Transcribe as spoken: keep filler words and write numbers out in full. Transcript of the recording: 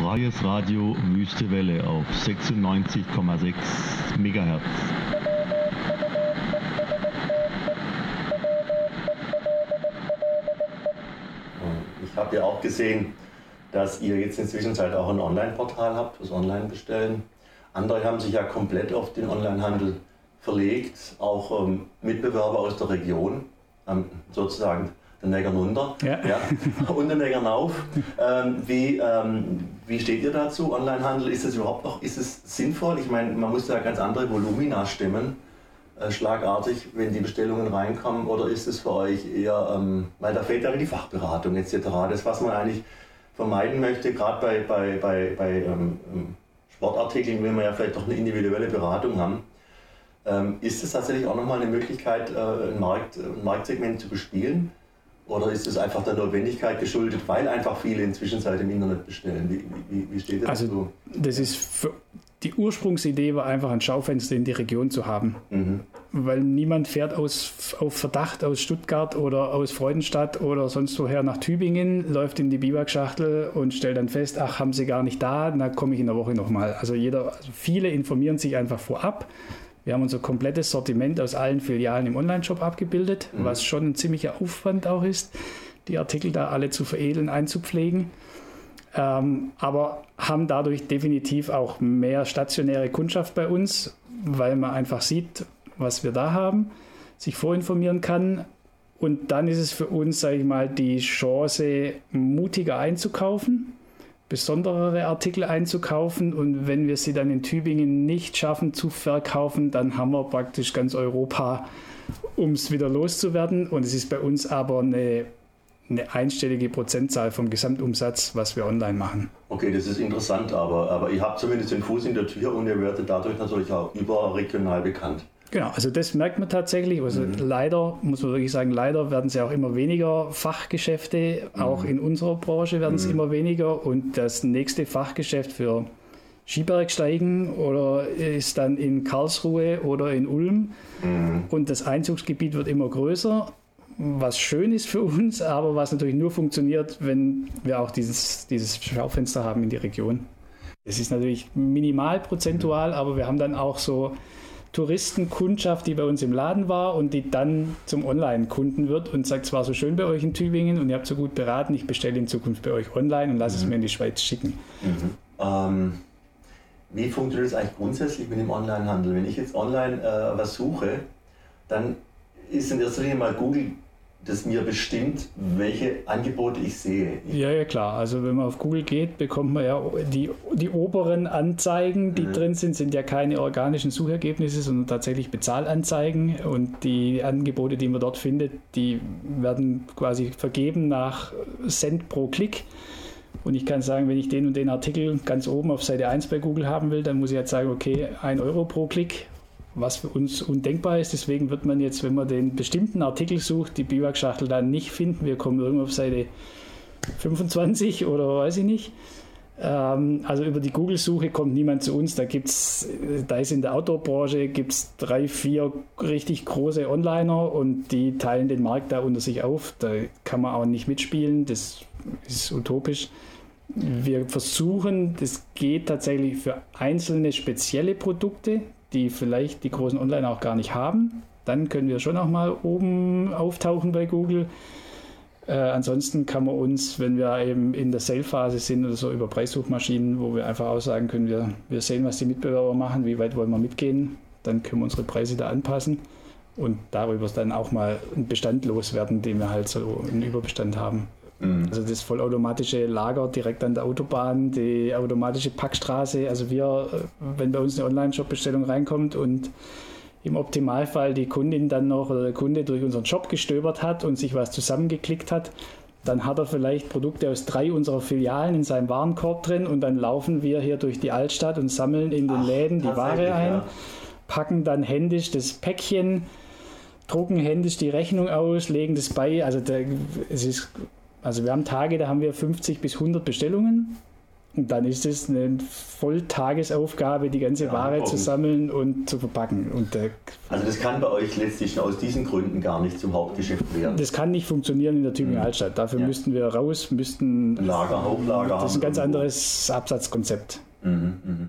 Freies Radio Wüste Welle auf sechsundneunzig Komma sechs Megahertz. Ich habe ja auch gesehen, dass ihr jetzt inzwischen halt auch ein Online-Portal habt, das Online-Bestellen. Andere haben sich ja komplett auf den Onlinehandel verlegt, auch ähm, Mitbewerber aus der Region, ähm, sozusagen den Neckar runter, ja. Ja, und den Neckar rauf. Ähm, wie, ähm, wie steht ihr dazu? Onlinehandel, ist es überhaupt noch, ist es sinnvoll? Ich meine, man muss ja ganz andere Volumina stemmen, äh, schlagartig, wenn die Bestellungen reinkommen, oder ist es für euch eher, ähm, weil da fehlt ja die Fachberatung et cetera. Das, was man eigentlich vermeiden möchte, gerade bei, bei, bei, bei ähm, Sportartikeln, will man ja vielleicht doch eine individuelle Beratung haben. Ähm, ist es tatsächlich auch nochmal eine Möglichkeit, äh, ein, Markt, ein Marktsegment zu bespielen? Oder ist es einfach der Notwendigkeit geschuldet, weil einfach viele inzwischen Zeit im Internet bestellen? Wie, wie, wie steht das also, dazu? Das ist für, die Ursprungsidee war einfach ein Schaufenster in die Region zu haben. Mhm. Weil niemand fährt aus, auf Verdacht aus Stuttgart oder aus Freudenstadt oder sonst woher nach Tübingen, läuft in die Biwakschachtel und stellt dann fest, ach, haben sie gar nicht da, dann komme ich in der Woche nochmal. Also, jeder, also viele informieren sich einfach vorab. Wir haben unser komplettes Sortiment aus allen Filialen im Onlineshop abgebildet, mhm. was schon ein ziemlicher Aufwand auch ist, die Artikel da alle zu veredeln, einzupflegen. Ähm, aber haben dadurch definitiv auch mehr stationäre Kundschaft bei uns, weil man einfach sieht, was wir da haben, sich vorinformieren kann. Und dann ist es für uns, sage ich mal, die Chance, mutiger einzukaufen, besondere Artikel einzukaufen, und wenn wir sie dann in Tübingen nicht schaffen zu verkaufen, dann haben wir praktisch ganz Europa, um es wieder loszuwerden, und es ist bei uns aber eine, eine einstellige Prozentzahl vom Gesamtumsatz, was wir online machen. Okay, das ist interessant, aber, aber ihr habt zumindest den Fuß in der Tür und ihr werdet dadurch natürlich auch überregional bekannt. Genau, also das merkt man tatsächlich. Also mhm. leider, muss man wirklich sagen, leider werden es ja auch immer weniger Fachgeschäfte. Mhm. Auch in unserer Branche werden es mhm. immer weniger. Und das nächste Fachgeschäft für Skibergsteigen oder ist dann in Karlsruhe oder in Ulm. Mhm. Und das Einzugsgebiet wird immer größer, was schön ist für uns, aber was natürlich nur funktioniert, wenn wir auch dieses, dieses Schaufenster haben in die Region. Es ist natürlich minimal prozentual, aber wir haben dann auch so Touristenkundschaft, die bei uns im Laden war und die dann zum Online-Kunden wird und sagt, es war so schön bei euch in Tübingen und ihr habt so gut beraten, ich bestelle in Zukunft bei euch online und lasse mhm. es mir in die Schweiz schicken. Mhm. Ähm, wie funktioniert das eigentlich grundsätzlich mit dem Online-Handel? Wenn ich jetzt online äh, was suche, dann ist in erster Linie mal Google, das mir bestimmt, welche Angebote ich sehe. Ja, ja, klar. Also wenn man auf Google geht, bekommt man ja die, die oberen Anzeigen, die mhm. drin sind, sind ja keine organischen Suchergebnisse, sondern tatsächlich Bezahlanzeigen. Und die Angebote, die man dort findet, die werden quasi vergeben nach Cent pro Klick. Und ich kann sagen, wenn ich den und den Artikel ganz oben auf Seite eins bei Google haben will, dann muss ich jetzt sagen, okay, ein Euro pro Klick. Was für uns undenkbar ist. Deswegen wird man jetzt, wenn man den bestimmten Artikel sucht, die Biwakschachtel dann nicht finden. Wir kommen irgendwo auf Seite fünfundzwanzig oder weiß ich nicht. Ähm, also über die Google-Suche kommt niemand zu uns. Da gibt's, da ist in der Outdoor-Branche gibt's drei, vier richtig große Onliner und die teilen den Markt da unter sich auf. Da kann man auch nicht mitspielen. Das ist utopisch. Wir versuchen, das geht tatsächlich für einzelne spezielle Produkte, die vielleicht die großen Online auch gar nicht haben. Dann können wir schon auch mal oben auftauchen bei Google. Äh, ansonsten kann man uns, wenn wir eben in der Sale-Phase sind oder so, über Preissuchmaschinen, wo wir einfach aussagen können, wir, wir sehen, was die Mitbewerber machen, wie weit wollen wir mitgehen, dann können wir unsere Preise da anpassen und darüber dann auch mal einen Bestand loswerden, den wir halt so einen Überbestand haben. Also das vollautomatische Lager direkt an der Autobahn, die automatische Packstraße. Also wir, wenn bei uns eine Online-Shop-Bestellung reinkommt und im Optimalfall die Kundin dann noch oder der Kunde durch unseren Shop gestöbert hat und sich was zusammengeklickt hat, dann hat er vielleicht Produkte aus drei unserer Filialen in seinem Warenkorb drin und dann laufen wir hier durch die Altstadt und sammeln in den Ach, Läden die Ware ein, ja. packen dann händisch das Päckchen, drucken händisch die Rechnung aus, legen das bei. Also der, es ist Also wir haben Tage, da haben wir fünfzig bis hundert Bestellungen Und dann ist es eine Volltagesaufgabe, die ganze Ja, Ware zu und- sammeln und zu verpacken. Und äh, Also das kann bei euch letztlich aus diesen Gründen gar nicht zum Hauptgeschäft werden. das kann nicht funktionieren in der Tübinger Altstadt. Dafür Ja. müssten wir raus, müssten. Lager, Hochlager Das ist ein haben ganz irgendwo. anderes Absatzkonzept. Mhm, mhm.